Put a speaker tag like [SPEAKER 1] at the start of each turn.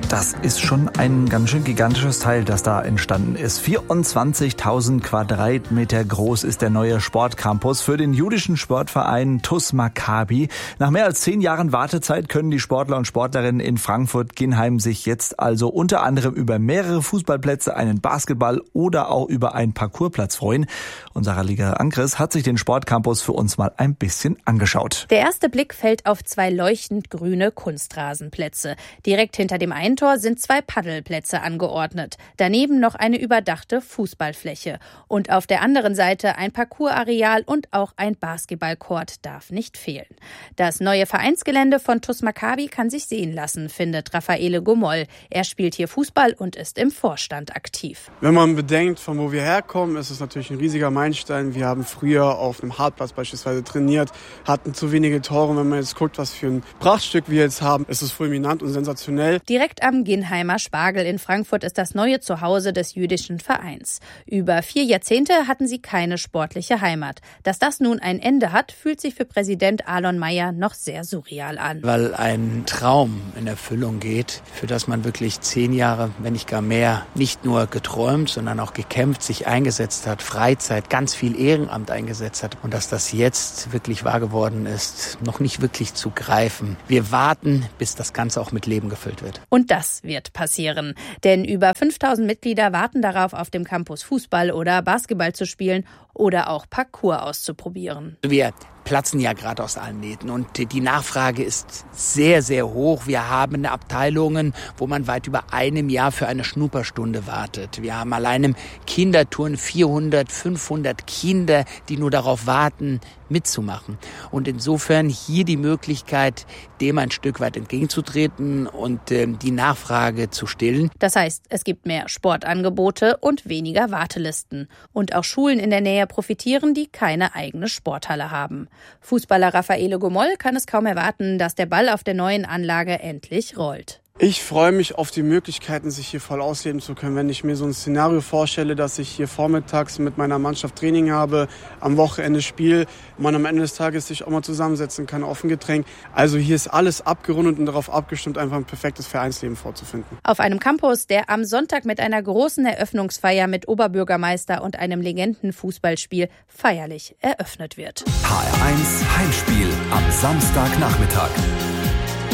[SPEAKER 1] Das ist schon ein ganz schön gigantisches Teil, das da entstanden ist. 24.000 Quadratmeter groß ist der neue Sportcampus für den jüdischen Sportverein TuS Maccabi. Nach mehr als 10 Jahren Wartezeit können die Sportler und Sportlerinnen in Frankfurt-Ginnheim sich jetzt also unter anderem über mehrere Fußballplätze, einen Basketball oder auch über einen Parkourplatz freuen. Und Sarah Liger-Ankres hat sich den Sportcampus für uns mal ein bisschen angeschaut.
[SPEAKER 2] Der erste Blick fällt auf 2 leuchtend grüne Kunstrasenplätze. Direkt hinter dem einen Tor sind 2 Paddelplätze angeordnet. Daneben noch eine überdachte Fußballfläche. Und auf der anderen Seite ein Parcoursareal und auch ein Basketballcourt darf nicht fehlen. Das neue Vereinsgelände von TuS Maccabi kann sich sehen lassen, findet Raffaele Gomoll. Er spielt hier Fußball und ist im Vorstand aktiv.
[SPEAKER 3] Wenn man bedenkt, von wo wir herkommen, ist es natürlich ein riesiger Meilenstein. Wir haben früher auf einem Hartplatz beispielsweise trainiert, hatten zu wenige Tore. Wenn man jetzt guckt, was für ein Prachtstück wir jetzt haben, ist es fulminant und sensationell.
[SPEAKER 2] Direkt am Ginnheimer Spargel in Frankfurt ist das neue Zuhause des jüdischen Vereins. Über 4 Jahrzehnte hatten sie keine sportliche Heimat. Dass das nun ein Ende hat, fühlt sich für Präsident Alon Meyer noch sehr surreal an.
[SPEAKER 4] Weil ein Traum in Erfüllung geht, für das man wirklich 10 Jahre, wenn nicht gar mehr, nicht nur geträumt, sondern auch gekämpft, sich eingesetzt hat, Freizeit, ganz viel Ehrenamt eingesetzt hat. Und dass das jetzt wirklich wahr geworden ist, noch nicht wirklich zu greifen. Wir warten, bis das Ganze auch mit Leben gefüllt wird.
[SPEAKER 2] Und das wird passieren. Denn über 5.000 Mitglieder warten darauf, auf dem Campus Fußball oder Basketball zu spielen oder auch Parkour auszuprobieren.
[SPEAKER 4] Wir platzen ja gerade aus allen Nähten und die Nachfrage ist sehr, sehr hoch. Wir haben Abteilungen, wo man weit über einem Jahr für eine Schnupperstunde wartet. Wir haben allein im Kinderturnen 400, 500 Kinder, die nur darauf warten, mitzumachen. Und insofern hier die Möglichkeit, dem ein Stück weit entgegenzutreten und die Nachfrage zu stillen.
[SPEAKER 2] Das heißt, es gibt mehr Sportangebote und weniger Wartelisten. Und auch Schulen in der Nähe profitieren, die keine eigene Sporthalle haben. Fußballer Raffaele Gomoll kann es kaum erwarten, dass der Ball auf der neuen Anlage endlich rollt.
[SPEAKER 3] Ich freue mich auf die Möglichkeiten, sich hier voll ausleben zu können. Wenn ich mir so ein Szenario vorstelle, dass ich hier vormittags mit meiner Mannschaft Training habe, am Wochenende Spiel, man am Ende des Tages sich auch mal zusammensetzen kann auf ein Getränk. Also hier ist alles abgerundet und darauf abgestimmt, einfach ein perfektes Vereinsleben vorzufinden.
[SPEAKER 2] Auf einem Campus, der am Sonntag mit einer großen Eröffnungsfeier mit Oberbürgermeister und einem Legendenfußballspiel feierlich eröffnet wird.
[SPEAKER 5] HR1 Heimspiel am Samstagnachmittag.